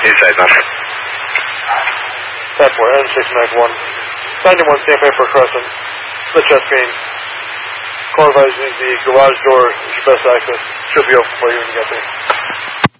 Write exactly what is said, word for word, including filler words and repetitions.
Inside nothing. ten four, N six Mag one. ninety-one, stand by for Crescent. The chest green. Call advising the garage door is your best access. Should be open for you when you get there.